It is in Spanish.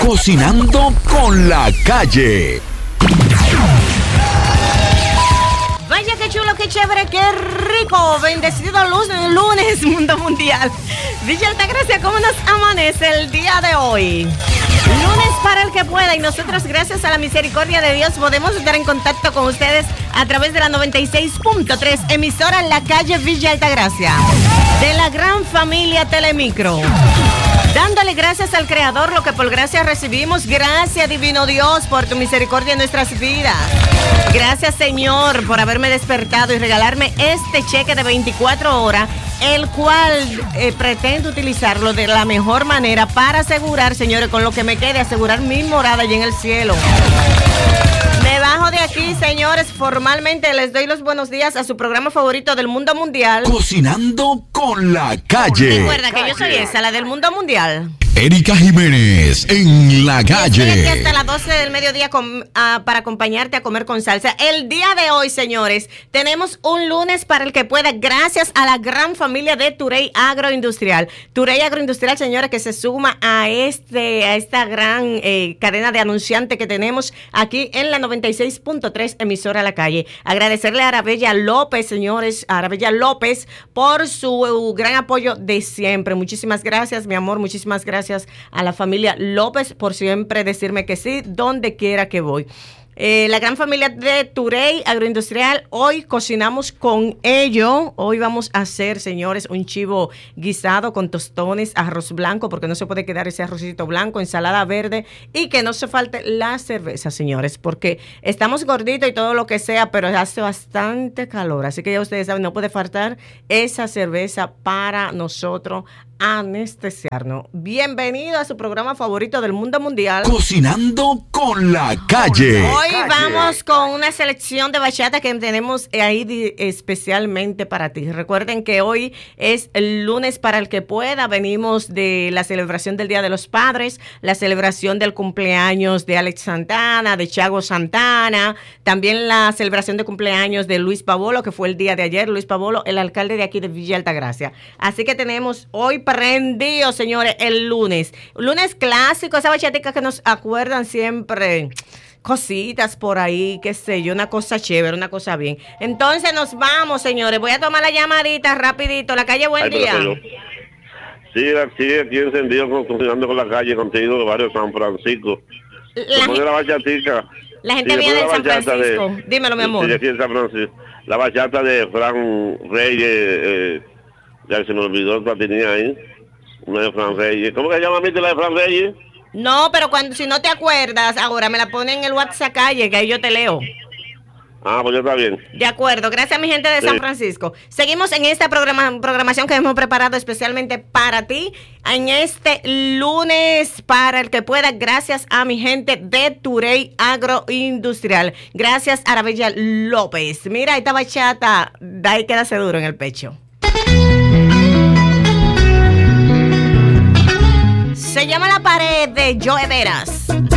Cocinando con la Calle. Vaya qué chulo, qué chévere, qué rico. Bendecido lunes, mundo mundial. Villa Altagracia, ¿cómo nos amanece el día de hoy? Lunes para el que pueda, y nosotros, gracias a la misericordia de Dios, podemos estar en contacto con ustedes a través de la 96.3, emisora La Calle Villa Altagracia, de la gran familia Telemicro. Dándole gracias al Creador lo que por gracia recibimos. Gracias, divino Dios, por tu misericordia en nuestras vidas. Gracias, Señor, por haberme despertado y regalarme este cheque de 24 horas, el cual pretendo utilizarlo de la mejor manera para asegurar, señores, con lo que me quede, asegurar mi morada allí en el cielo. Me bajo de aquí, señores. Formalmente les doy los buenos días a su programa favorito del mundo mundial. Cocinando con la Calle. Recuerda que yo soy esa, la del mundo mundial. Erika Jiménez en la Calle. Estoy aquí hasta las 12 del mediodía para acompañarte a comer con salsa. El día de hoy, señores, tenemos un lunes para el que pueda, gracias a la gran familia de Turey Agroindustrial. Turey Agroindustrial, señores, que se suma a esta gran cadena de anunciantes que tenemos aquí en la 96.3 emisora La Calle. Agradecerle a Arabella López, señores, a Arabella López, por su gran apoyo de siempre. Muchísimas gracias, mi amor, muchísimas gracias a la familia López por siempre decirme que sí, donde quiera que voy. La gran familia de Turey Agroindustrial, hoy cocinamos con ello. Hoy vamos a hacer, señores, un chivo guisado con tostones, arroz blanco, porque no se puede quedar ese arrocito blanco, ensalada verde, y que no se falte la cerveza, señores, porque estamos gorditos y todo lo que sea, pero hace bastante calor, así que ya ustedes saben, no puede faltar esa cerveza para nosotros anestesiarnos. Bienvenido a su programa favorito del mundo mundial, Cocinando con la Calle. Hoy vamos con una selección de bachata que tenemos ahí especialmente para ti. Recuerden que hoy es el lunes para el que pueda. Venimos de la celebración del Día de los Padres, la celebración del cumpleaños de Alex Santana, de Chago Santana, también la celebración de cumpleaños de Luis Pavolo, que fue el día de ayer. Luis Pavolo, el alcalde de aquí de Villa Altagracia. Así que tenemos hoy prendido, señores, el lunes. Lunes clásico, esa bachatica que nos acuerdan siempre cositas por ahí, qué sé yo, una cosa chévere, una cosa bien. Entonces nos vamos, señores. Voy a tomar la llamadita rapidito. La Calle, buen día. Sí, aquí encendido, cocinando con la Calle, contigo de barrio San Francisco. La bachatica. La gente viene de San Francisco. Dímelo, mi amor. Sí, aquí en San Francisco. La bachata de Fran Reyes, ya se me olvidó la tenía ahí. Una de Fran Reyes. ¿Cómo que se llama la de Fran Reyes? No, pero si no te acuerdas, ahora me la ponen en el WhatsApp Calle, que ahí yo te leo. Ah, pues ya está bien. De acuerdo, gracias a mi gente de San Francisco. Seguimos en esta programación que hemos preparado especialmente para ti, en este lunes para el que pueda, gracias a mi gente de Turey Agroindustrial. Gracias a Arabella López. Mira, esta bachata, de ahí quédase duro en el pecho. Se llama La Pared de Joe Veras.